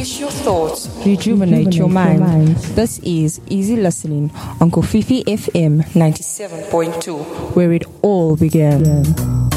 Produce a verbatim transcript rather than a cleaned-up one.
refresh your thoughts, rejuvenate, rejuvenate your, mind. your mind. This is Easy Listening on Kofifi F M ninety-seven point two, where it all began. Yeah.